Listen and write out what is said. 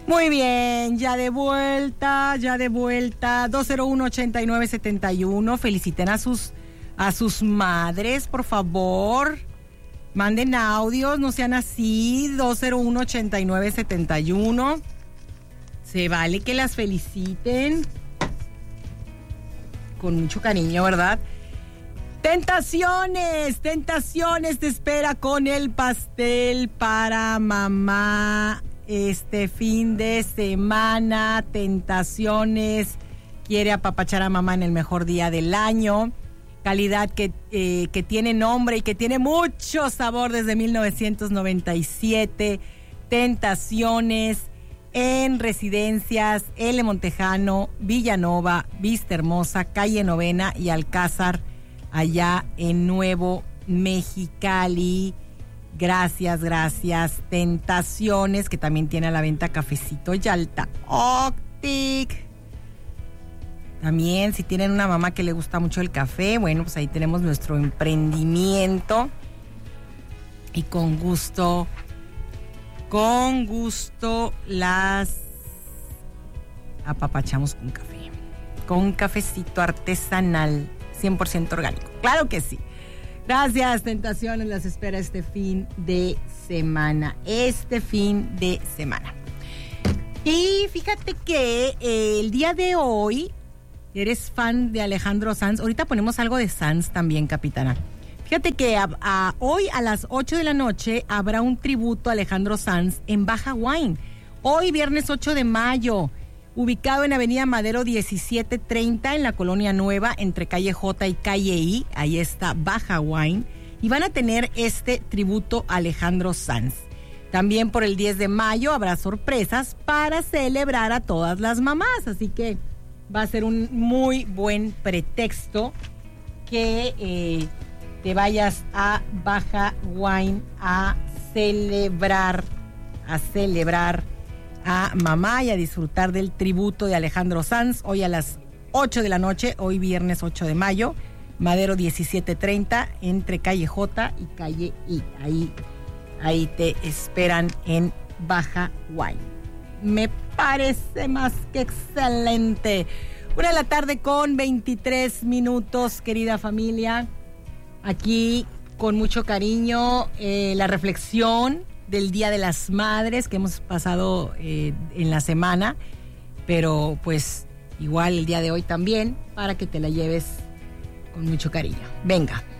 Muy bien, ya de vuelta. 201-8971. Feliciten a sus madres, por favor. Manden audios, no sean así. 201-8971. Se vale que las feliciten. Con mucho cariño, ¿verdad? Tentaciones te espera con el pastel para mamá. Este fin de semana, Tentaciones quiere apapachar a mamá en el mejor día del año. Calidad que tiene nombre y que tiene mucho sabor desde 1997. Tentaciones en Residencias L. Montejano, Villanova, Vista Hermosa, Calle Novena y Alcázar, allá en Nuevo Mexicali. Gracias. Tentaciones, que también tiene a la venta Cafecito Yalta Optic. También, si tienen una mamá que le gusta mucho el café, bueno, pues ahí tenemos nuestro emprendimiento. Y con gusto las apapachamos con café. Con cafecito artesanal, 100% orgánico. ¡Claro que sí! Gracias, Tentaciones, las espera este fin de semana. Y fíjate que el día de hoy, eres fan de Alejandro Sanz. Ahorita ponemos algo de Sanz también, capitana. Fíjate que hoy a las 8 de la noche habrá un tributo a Alejandro Sanz en Baja Wine. Hoy, viernes 8 de mayo. Ubicado en Avenida Madero 1730 en la Colonia Nueva, entre calle J y calle I, ahí está Baja Wine, y van a tener este tributo a Alejandro Sanz. También por el 10 de mayo habrá sorpresas para celebrar a todas las mamás, así que va a ser un muy buen pretexto que te vayas a Baja Wine a celebrar a mamá y a disfrutar del tributo de Alejandro Sanz hoy a las 8 de la noche, hoy viernes 8 de mayo, Madero 1730, entre calle J y calle I. Ahí te esperan en Baja Wine. Me parece más que excelente. 1:00 con 23 minutos, querida familia. Aquí con mucho cariño, la reflexión del Día de las Madres que hemos pasado en la semana, pero pues igual el día de hoy también, para que te la lleves con mucho cariño. Venga.